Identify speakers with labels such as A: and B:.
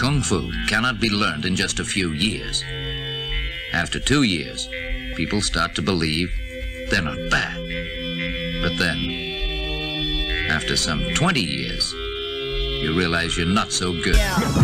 A: Kung Fu cannot be learned in just a few years. After 2 years, people start to believe they're not bad. But then, after some 20 years, you realize you're not so good.